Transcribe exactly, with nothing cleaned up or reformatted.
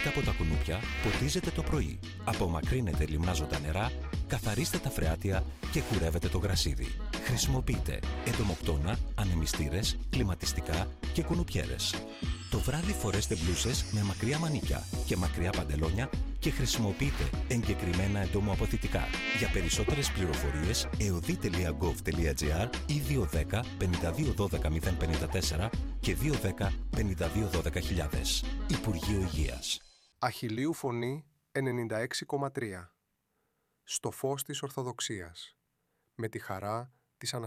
Μετά από τα κουνούπια, ποτίζετε το πρωί. Απομακρύνετε λιμνάζοντα νερά, καθαρίστε τα φρεάτια και κουρεύετε το γρασίδι. Χρησιμοποιείτε εντομοκτώνα, ανεμιστήρες, κλιματιστικά και κουνουπιέρες. Το βράδυ φορέστε μπλούσες με μακριά μανίκια και μακριά παντελόνια και χρησιμοποιείτε εγκεκριμένα εντομοαποθητικά. Για περισσότερες πληροφορίες, εωδή τελεία γκοβ τελεία τζι άρ ή δύο ένα μηδέν πέντε δύο ένα δύο μηδέν πέντε τέσσερα και δύο ένα μηδέν πέντε δύο ένα μηδέν χιλιάδες. Υπουργείο Υγείας. Αχιλλείου Φωνή ενενήντα έξι κόμμα τρία. Στο φως της Ορθοδοξίας. Με τη χαρά